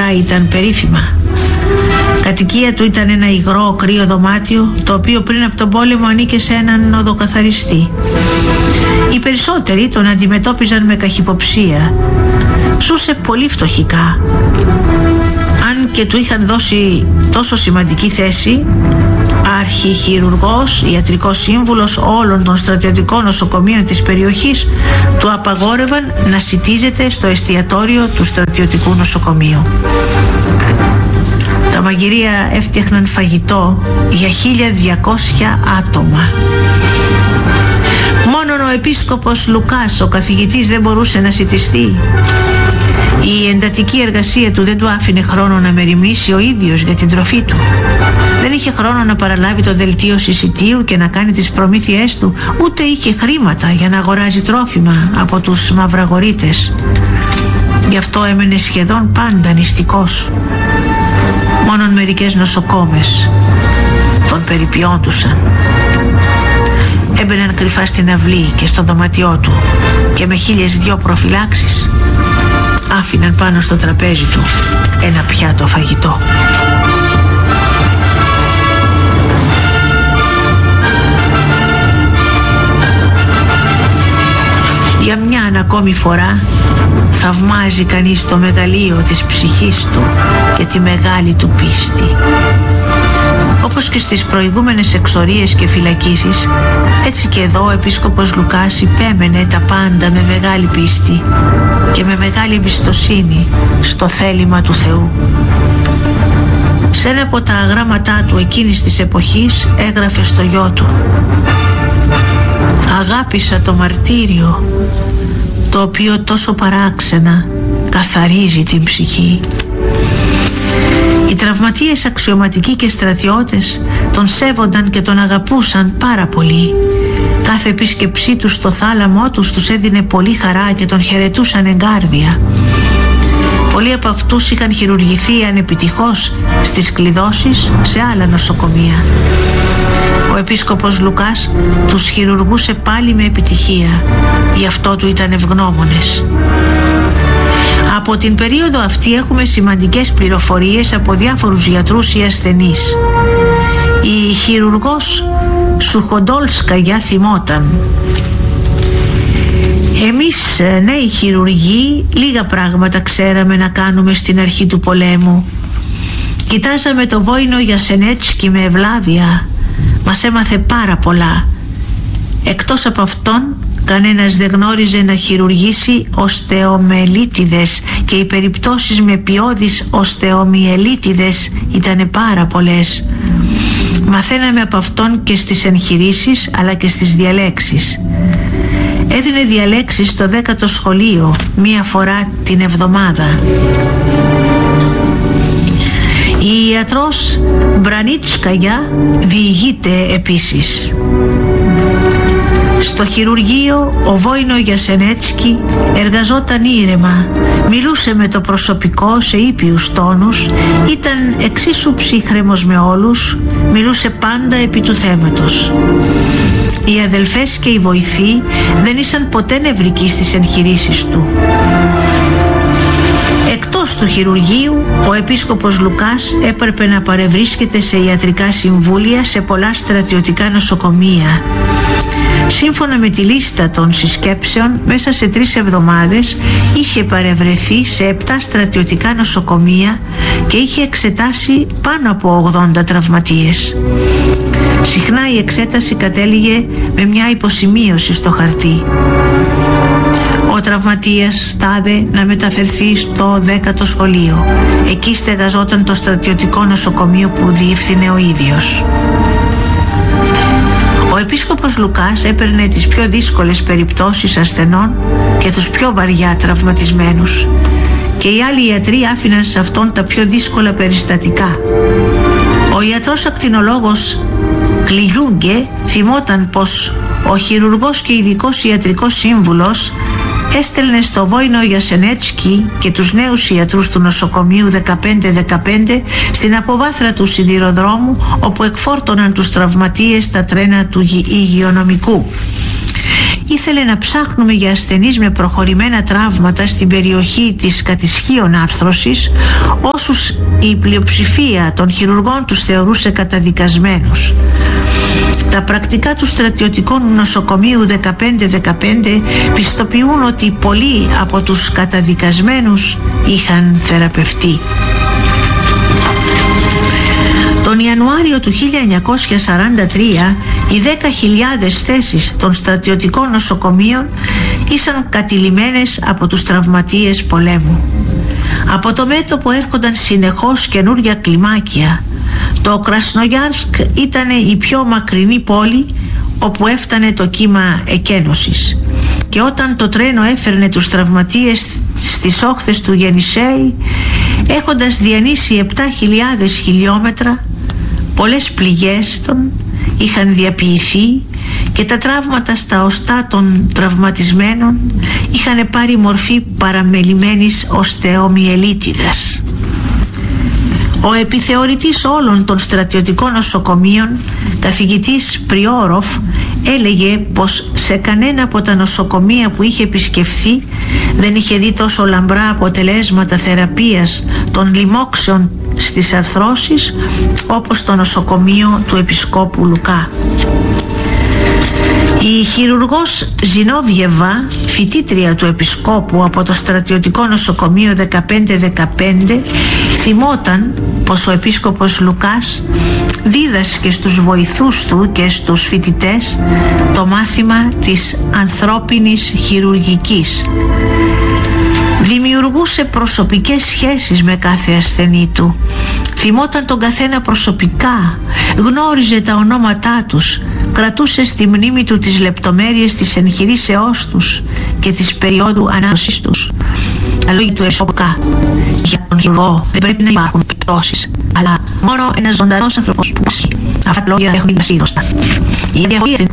χαρά ήταν περίφημα. Κατοικία του ήταν ένα υγρό κρύο δωμάτιο, το οποίο πριν από τον πόλεμο ανήκε σε έναν οδοκαθαριστή. Οι περισσότεροι τον αντιμετώπιζαν με καχυποψία. Ζούσε πολύ φτωχικά. Αν και του είχαν δώσει τόσο σημαντική θέση, αρχιχειρουργός, ιατρικός σύμβουλος όλων των στρατιωτικών νοσοκομείων της περιοχής, του απαγόρευαν να σιτίζεται στο εστιατόριο του στρατιωτικού νοσοκομείου. Τα μαγειρία έφτιαχναν φαγητό για 1.200 άτομα. Μόνον ο επίσκοπος Λουκάς, ο καθηγητής, δεν μπορούσε να σιτιστεί. Η εντατική εργασία του δεν του άφηνε χρόνο να μεριμνήσει ο ίδιος για την τροφή του. Δεν είχε χρόνο να παραλάβει το δελτίο συσιτίου και να κάνει τις προμήθειές του, ούτε είχε χρήματα για να αγοράζει τρόφιμα από τους μαυραγορείτες. Γι' αυτό έμενε σχεδόν πάντα νηστικός. Μόνον μερικές νοσοκόμες τον περιποιόντουσαν. Έμπαιναν κρυφά στην αυλή και στο δωμάτιό του και με 1.002 προφυλάξεις άφηναν πάνω στο τραπέζι του ένα πιάτο φαγητό. Για μια ακόμη φορά θαυμάζει κανείς το μεγαλείο της ψυχής του και τη μεγάλη του πίστη. Όπως και στις προηγούμενες εξορίες και φυλακίσεις, έτσι και εδώ ο επίσκοπος Λουκάς υπέμενε τα πάντα με μεγάλη πίστη και με μεγάλη εμπιστοσύνη στο θέλημα του Θεού. Σε ένα από τα γράμματά του εκείνης της εποχής έγραφε στο γιο του: «Αγάπησα το μαρτύριο, το οποίο τόσο παράξενα καθαρίζει την ψυχή». Οι τραυματίες αξιωματικοί και στρατιώτες τον σέβονταν και τον αγαπούσαν πάρα πολύ. Κάθε επίσκεψή τους στο θάλαμό τους έδινε πολύ χαρά και τον χαιρετούσαν εγκάρδια. Πολλοί από αυτούς είχαν χειρουργηθεί ανεπιτυχώς στις κλειδώσεις σε άλλα νοσοκομεία. Ο επίσκοπος Λουκάς τους χειρουργούσε πάλι με επιτυχία, γι' αυτό του ήταν ευγνώμονες. Από την περίοδο αυτή έχουμε σημαντικές πληροφορίες από διάφορους γιατρούς ή ασθενείς. Η χειρουργός Σουχοντόλσκαγια θυμόταν: «Εμείς νέοι χειρουργοί λίγα πράγματα ξέραμε να κάνουμε στην αρχή του πολέμου. Κοιτάζαμε το βόηνο Γιασενέτσκι με ευλάβεια. Μας έμαθε πάρα πολλά. Εκτός από αυτόν, κανένας δεν γνώριζε να χειρουργήσει οστεομελίτιδες και οι περιπτώσεις με ποιώδεις οστεομιελίτιδες ήταν πάρα πολλές. Μαθαίναμε από αυτόν και στις εγχειρήσεις αλλά και στις διαλέξεις. Έδινε διαλέξεις στο 10ο σχολείο, μία φορά την εβδομάδα». Η ιατρός Μπρανίτσκαγια διηγείται επίσης: «Στο χειρουργείο ο Βόηνο Γιασενέτσκι εργαζόταν ήρεμα, μιλούσε με το προσωπικό σε ήπιους τόνους, ήταν εξίσου ψύχρεμος με όλους, μιλούσε πάντα επί του θέματος. Οι αδελφές και οι βοηθοί δεν ήσαν ποτέ νευρικοί στις εγχειρήσεις του». Εκτός του χειρουργείου, ο επίσκοπος Λουκάς έπρεπε να παρευρίσκεται σε ιατρικά συμβούλια σε πολλά στρατιωτικά νοσοκομεία. Σύμφωνα με τη λίστα των συσκέψεων, μέσα σε 3 εβδομάδες είχε παρευρεθεί σε 7 στρατιωτικά νοσοκομεία και είχε εξετάσει πάνω από 80 τραυματίες. Συχνά η εξέταση κατέληγε με μια υποσημείωση στο χαρτί: «Ο τραυματίας στάδε να μεταφερθεί στο 10ο σχολείο. Εκεί στεγαζόταν το στρατιωτικό νοσοκομείο που διεύθυνε ο ίδιος». Ο επίσκοπος Λουκάς έπαιρνε τις πιο δύσκολες περιπτώσεις ασθενών και τους πιο βαριά τραυματισμένους, και οι άλλοι ιατροί άφηναν σε αυτόν τα πιο δύσκολα περιστατικά. Ο ιατρός ακτινολόγος Κλιγιούγκε θυμόταν πως ο χειρουργός και ειδικός ιατρικός σύμβουλος έστελνε στο Βόηνο Γιασενέτσκι και τους νέους ιατρούς του νοσοκομείου 15-15 στην αποβάθρα του σιδηροδρόμου, όπου εκφόρτωναν τους τραυματίες στα τρένα του υγειονομικού. ήθελε να ψάχνουμε για ασθενείς με προχωρημένα τραύματα στην περιοχή της κατισχύων άρθρωσης, όσους η πλειοψηφία των χειρουργών τους θεωρούσε καταδικασμένους. Τα πρακτικά του στρατιωτικού νοσοκομείου 15-15 πιστοποιούν ότι πολλοί από τους καταδικασμένους είχαν θεραπευτεί. Τον Ιανουάριο του 1943 οι 10.000 θέσεις των στρατιωτικών νοσοκομείων ήσαν κατηλημμένες από τους τραυματίες πολέμου. Από το μέτωπο έρχονταν συνεχώς καινούργια κλιμάκια. Το Κρασνογιάρσκ ήταν η πιο μακρινή πόλη όπου έφτανε το κύμα εκένωσης, και όταν το τρένο έφερνε τους τραυματίες στις όχθες του Γενισέη, έχοντας διανύσει 7.000 χιλιόμετρα, πολλές πληγές των είχαν διαποιηθεί και τα τραύματα στα οστά των τραυματισμένων είχαν πάρει μορφή παραμελημένης οστεομιελίτιδας. Ο επιθεωρητής όλων των στρατιωτικών νοσοκομείων, καθηγητής Πριόροφ, έλεγε πως σε κανένα από τα νοσοκομεία που είχε επισκεφθεί δεν είχε δει τόσο λαμπρά αποτελέσματα θεραπείας των λοιμόξεων στις αρθρώσεις όπως το νοσοκομείο του Επισκόπου Λουκά. Η χειρουργός Ζινόβιεβα, φοιτήτρια του Επισκόπου από το στρατιωτικό νοσοκομείο 15-15, θυμόταν πως ο Επίσκοπος Λουκάς δίδασκε στους βοηθούς του και στους φοιτητές το μάθημα της ανθρώπινης χειρουργικής. Δημιουργούσε προσωπικές σχέσεις με κάθε ασθενή του. Θυμόταν τον καθένα προσωπικά, γνώριζε τα ονόματά τους, κρατούσε στη μνήμη του τις λεπτομέρειες της εγχειρήσεώς τους και της περίοδου ανάδοσης τους. Τα λόγια του Εσόπκα: για τον χειρουργό δεν πρέπει να υπάρχουν περιπτώσεις, αλλά μόνο ένας ζωντανός άνθρωπος που πάσχει. Αυτά τα λόγια έχουν μείνει ασίδωστα. Η